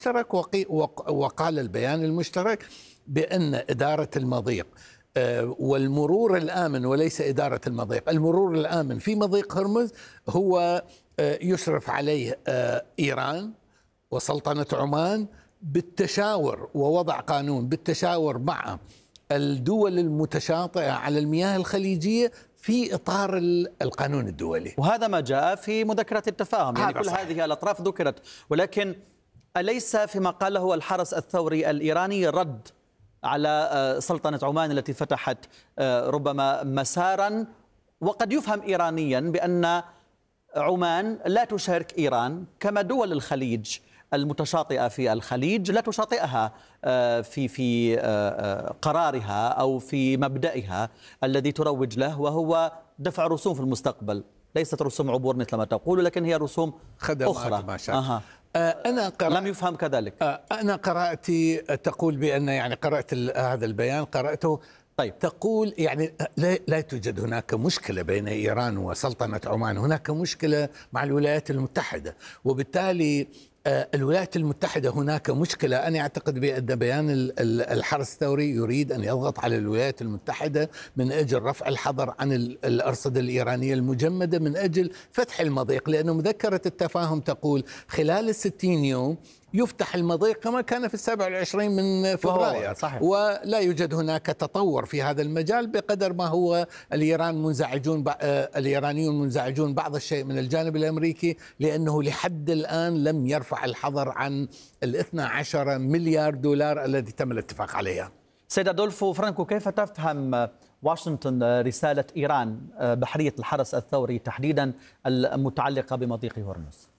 المشترك وقال البيان المشترك بأن إدارة المضيق والمرور الآمن وليس إدارة المضيق، المرور الآمن في مضيق هرمز هو يشرف عليه إيران وسلطنة عمان بالتشاور ووضع قانون بالتشاور مع الدول المتشاطئة على المياه الخليجية في إطار القانون الدولي. وهذا ما جاء في مذكرة التفاهم، يعني كل صحيح. هذه الأطراف ذكرت، ولكن أليس فيما قاله الحرس الثوري الإيراني رد على سلطنة عمان التي فتحت ربما مسارا وقد يفهم إيرانيا بأن عمان لا تشارك إيران كما دول الخليج المتشاطئة في الخليج لا تشاطئها في قرارها أو في مبدئها الذي تروج له، وهو دفع رسوم في المستقبل، ليست رسوم عبور مثل ما تقول، لكن هي رسوم أخرى. لم يفهم كذلك. أنا قرأتي تقول بأن يعني قرأت هذا البيان قرأته. طيب. تقول يعني لا توجد هناك مشكلة بين إيران وسلطنة عمان، هناك مشكلة مع الولايات المتحدة، وبالتالي الولايات المتحدة هناك مشكلة. أنا أعتقد بأن بيان الحرس الثوري يريد أن يضغط على الولايات المتحدة من أجل رفع الحظر عن الأرصدة الإيرانية المجمدة من أجل فتح المضيق، لأنه مذكرة التفاهم تقول خلال 60 يوم يفتح المضيق كما كان في 27 من فبراير، ولا يوجد هناك تطور في هذا المجال بقدر ما هو الإيرانيون منزعجون بعض الشيء من الجانب الأمريكي، لأنه لحد الآن لم يرفع الحظر عن 12 مليار دولار الذي تم الاتفاق عليها. سيد أدولفو فرانكو، كيف تفهم واشنطن رسالة إيران بحرية الحرس الثوري تحديدا المتعلقة بمضيق هرمز؟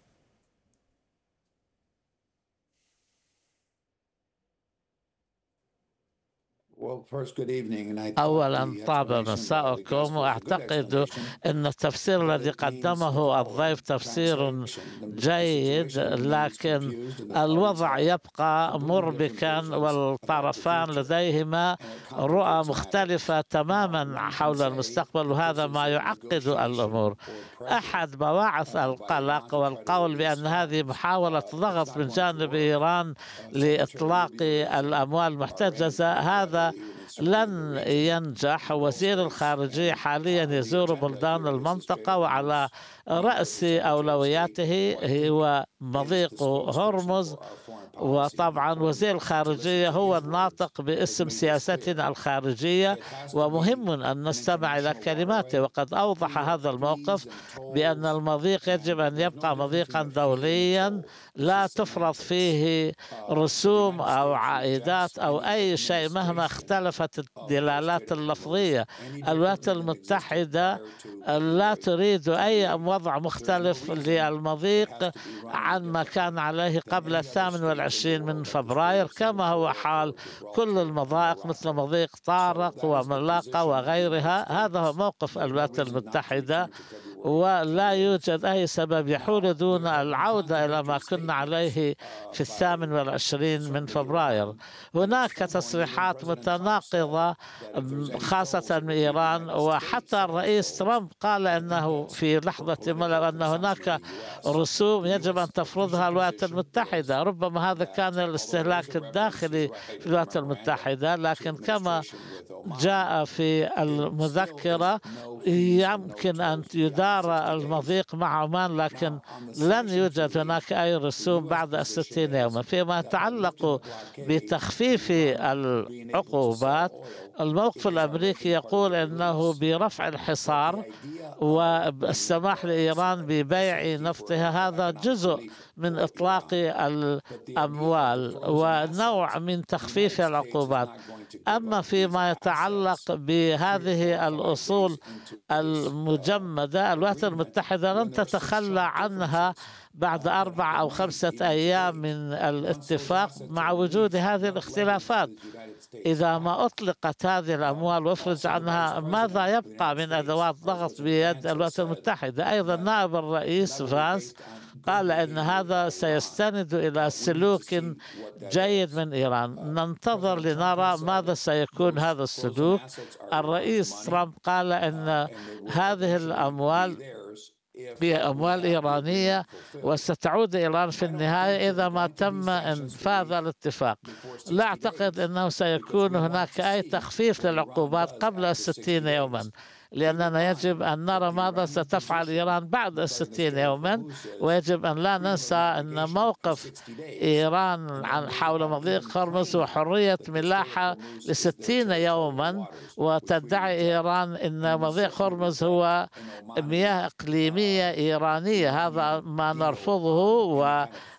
أولا طاب مساءكم، وأعتقد أن التفسير الذي قدمه الضيف تفسير جيد، لكن الوضع يبقى مربكا والطرفان لديهما رؤى مختلفة تماما حول المستقبل، وهذا ما يعقد الأمور. أحد بواعث القلق والقول بأن هذه محاولة ضغط من جانب إيران لإطلاق الأموال المحتجزة، هذا لن ينجح. وزير الخارجية حاليا يزور بلدان المنطقة، وعلى رأس أولوياته هو مضيق هرمز، وطبعا وزير الخارجية هو الناطق باسم سياستنا الخارجية، ومهم أن نستمع إلى كلماته. وقد أوضح هذا الموقف بأن المضيق يجب أن يبقى مضيقا دوليا لا تفرض فيه رسوم أو عائدات أو أي شيء مهما اختلفت الدلالات اللفظية. الولايات المتحدة لا تريد أي وضع مختلف للمضيق عن ما كان عليه قبل 28 من فبراير، كما هو حال كل المضائق مثل مضيق طارق وملاقة وغيرها. هذا هو موقف الولايات المتحدة، ولا يوجد أي سبب يحول دون العودة إلى ما كنا عليه في 28 من فبراير. هناك تصريحات متناقضة خاصة من إيران، وحتى الرئيس ترامب قال أنه في لحظة ما لو أن هناك رسوم يجب أن تفرضها الولايات المتحدة. ربما هذا كان الاستهلاك الداخلي في الولايات المتحدة، لكن كما جاء في المذكرة يمكن أن يدار المضيق مع عمان، لكن لن يوجد هناك أي رسوم بعد 60 يوما. فيما يتعلق بتخفيف العقوبات، الموقف الأمريكي يقول أنه برفع الحصار والسماح لإيران ببيع نفطها هذا جزء من إطلاق الأموال ونوع من تخفيف العقوبات. أما فيما يتعلق بهذه الأصول المجمدة، الولايات المتحدة لن تتخلى عنها بعد 4 أو 5 أيام من الاتفاق مع وجود هذه الاختلافات. إذا ما أطلقت هذه الأموال وافرج عنها، ماذا يبقى من أدوات ضغط بيد الولايات المتحدة؟ أيضا نائب الرئيس فانس قال أن هذا سيستند إلى سلوك جيد من إيران. ننتظر لنرى ماذا سيكون هذا السلوك. الرئيس ترامب قال أن هذه الأموال هي أموال إيرانية، وستعود إيران في النهاية إذا ما تم إنفاذ الاتفاق. لا أعتقد أنه سيكون هناك أي تخفيف للعقوبات قبل 60 يوما، لأننا يجب أن نرى ماذا ستفعل إيران بعد 60 يوما. ويجب أن لا ننسى أن موقف إيران حول مضيق هرمز وحرية ملاحة ل60 يوما، وتدعي إيران أن مضيق هرمز هو مياه إقليمية إيرانية. هذا ما نرفضه،